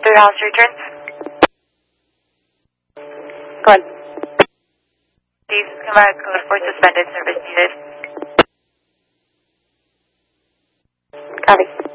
through house returns. Go ahead. Please come out code for suspended service needed. Copy.